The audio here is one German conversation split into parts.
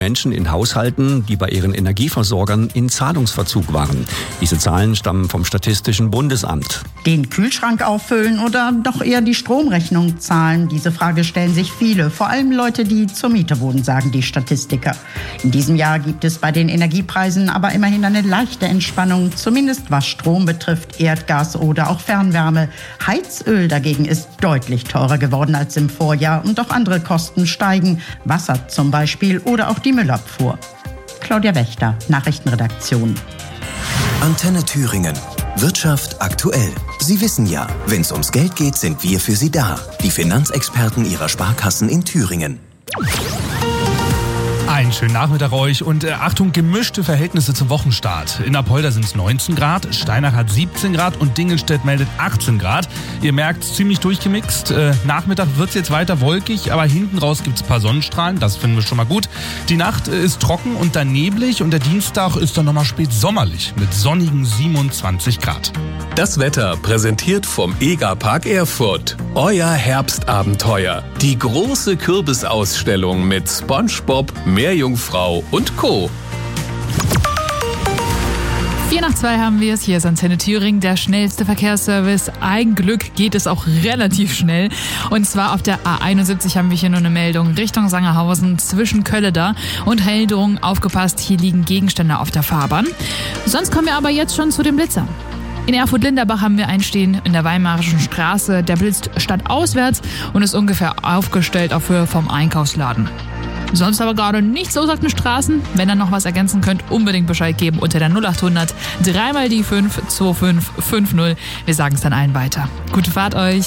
Menschen in Haushalten, die bei ihren Energieversorgern in Zahlungsverzug waren. Diese Zahlen stammen vom Statistischen Bundesamt. Den Kühlschrank auffüllen oder doch eher die Stromrechnung zahlen? Diese Frage stellen sich viele, vor allem Leute, die zur Miete wohnen, sagen die Statistiker. In diesem Jahr gibt es bei den Energiepreisen aber immerhin eine leichte Entspannung, zumindest was Strom betrifft, Erdgas oder auch Fernwärme. Heizöl dagegen ist deutlich teurer geworden als im Vorjahr und auch andere Kosten steigen, Wasser zum Beispiel oder auch die Müllabfuhr. Claudia Wächter, Nachrichtenredaktion. Antenne Thüringen. Wirtschaft aktuell. Sie wissen ja, wenn es ums Geld geht, sind wir für Sie da. Die Finanzexperten Ihrer Sparkassen in Thüringen. Einen schönen Nachmittag euch und Achtung, gemischte Verhältnisse zum Wochenstart. In Apolda sind es 19 Grad, Steinach hat 17 Grad und Dingelstedt meldet 18 Grad. Ihr merkt, ziemlich durchgemixt. Nachmittag wird es jetzt weiter wolkig, aber hinten raus gibt es ein paar Sonnenstrahlen, das finden wir schon mal gut. Die Nacht ist trocken und dann neblig und der Dienstag ist dann nochmal spät sommerlich mit sonnigen 27 Grad. Das Wetter präsentiert vom EGA-Park Erfurt. Euer Herbstabenteuer. Die große Kürbisausstellung mit SpongeBob, Meerjungfrau und Co. 4:02 haben wir es. Hier ist Antenne Thüringen, der schnellste Verkehrsservice. Ein Glück geht es auch relativ schnell. Und zwar auf der A71 haben wir hier nur eine Meldung Richtung Sangerhausen zwischen Kölleda und Heldrung. Aufgepasst, hier liegen Gegenstände auf der Fahrbahn. Sonst kommen wir aber jetzt schon zu den Blitzern. In Erfurt-Linderbach haben wir einen stehen in der Weimarischen Straße. Der blitzt stadtauswärts und ist ungefähr aufgestellt auf Höhe vom Einkaufsladen. Sonst aber gerade nichts los auf den Straßen. Wenn ihr noch was ergänzen könnt, unbedingt Bescheid geben unter der 0800 3 die 5 2550. Wir sagen es dann allen weiter. Gute Fahrt euch.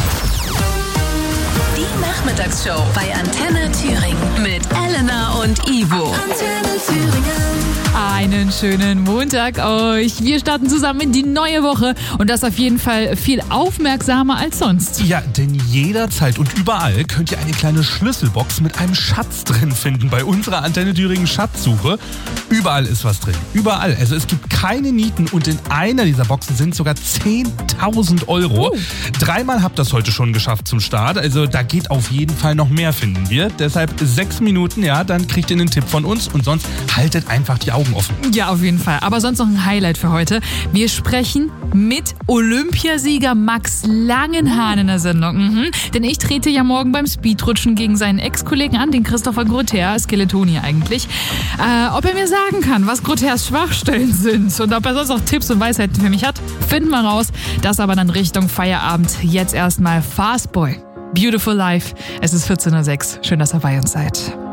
Die Nachmittagsshow bei Antenne Thüringen mit Elena und Ivo. Antenne Thüringen. Einen schönen Montag euch. Wir starten zusammen in die neue Woche und das auf jeden Fall viel aufmerksamer als sonst. Ja, denn jederzeit und überall könnt ihr eine kleine Schlüsselbox mit einem Schatz drin finden bei unserer Antenne Thüringen Schatzsuche. Überall ist was drin. Überall. Also es gibt keine Nieten und in einer dieser Boxen sind sogar 10.000 Euro. Dreimal habt ihr das heute schon geschafft zum Start. Also da geht auf jeden Fall noch mehr, finden wir. Deshalb 6 Minuten, ja, dann kriegt ihr einen Tipp von uns und sonst haltet einfach die Augen offen. Ja, auf jeden Fall. Aber sonst noch ein Highlight für heute. Wir sprechen mit Olympiasieger Max Langenhahn in der Sendung. Denn ich trete ja morgen beim Speedrutschen gegen seinen Ex-Kollegen an, den Christopher Grother, Skeletoni eigentlich. Ob er mir sagen kann, was Grothers Schwachstellen sind und ob er sonst noch Tipps und Weisheiten für mich hat, finden wir raus. Das aber dann Richtung Feierabend. Jetzt erstmal Fastboy. Beautiful Life. Es ist 14:06 Uhr. Schön, dass ihr bei uns seid.